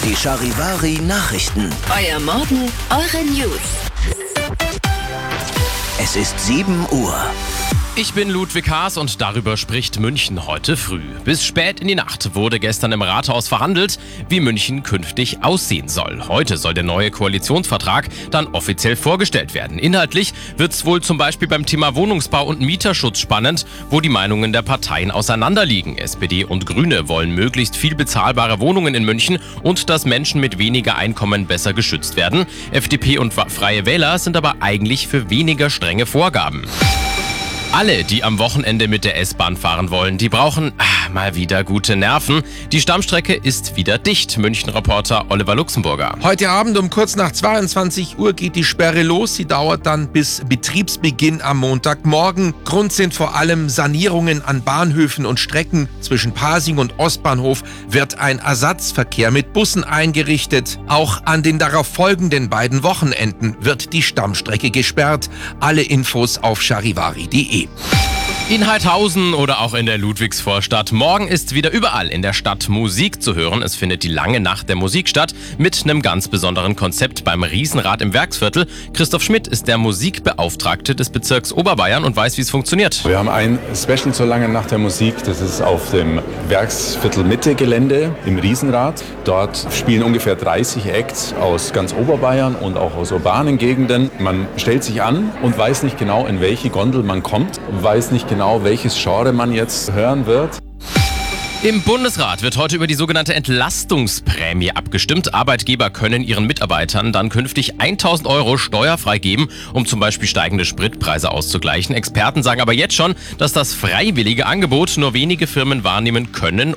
Die Charivari Nachrichten. Euer Morgen, eure News. Es ist 7 Uhr. Ich bin Ludwig Haas und darüber spricht München heute früh. Bis spät in die Nacht wurde gestern im Rathaus verhandelt, wie München künftig aussehen soll. Heute soll der neue Koalitionsvertrag dann offiziell vorgestellt werden. Inhaltlich wird es wohl zum Beispiel beim Thema Wohnungsbau und Mieterschutz spannend, wo die Meinungen der Parteien auseinanderliegen. SPD und Grüne wollen möglichst viel bezahlbare Wohnungen in München und dass Menschen mit weniger Einkommen besser geschützt werden. FDP und Freie Wähler sind aber eigentlich für weniger strenge Vorgaben. Alle, die am Wochenende mit der S-Bahn fahren wollen, die brauchen mal wieder gute Nerven. Die Stammstrecke ist wieder dicht. München-Reporter Oliver Luxemburger. Heute Abend um kurz nach 22 Uhr geht die Sperre los. Sie dauert dann bis Betriebsbeginn am Montagmorgen. Grund sind vor allem Sanierungen an Bahnhöfen und Strecken. Zwischen Pasing und Ostbahnhof wird ein Ersatzverkehr mit Bussen eingerichtet. Auch an den darauf folgenden beiden Wochenenden wird die Stammstrecke gesperrt. Alle Infos auf charivari.de. In Heidhausen oder auch in der Ludwigsvorstadt. Morgen ist wieder überall in der Stadt Musik zu hören. Es findet die lange Nacht der Musik statt mit einem ganz besonderen Konzept beim Riesenrad im Werksviertel. Christoph Schmidt ist der Musikbeauftragte des Bezirks Oberbayern und weiß, wie es funktioniert. Wir haben ein Special zur langen Nacht der Musik. Das ist auf dem Werksviertel Mitte Gelände im Riesenrad. Dort spielen ungefähr 30 Acts aus ganz Oberbayern und auch aus urbanen Gegenden. Man stellt sich an und weiß nicht genau, in welche Gondel man kommt, weiß nicht genau, welches Genre man jetzt hören wird. Im Bundesrat wird heute über die sogenannte Entlastungsprämie abgestimmt. Arbeitgeber können ihren Mitarbeitern dann künftig 1.000 € steuerfrei geben, um zum Beispiel steigende Spritpreise auszugleichen. Experten sagen aber jetzt schon, dass das freiwillige Angebot nur wenige Firmen wahrnehmen können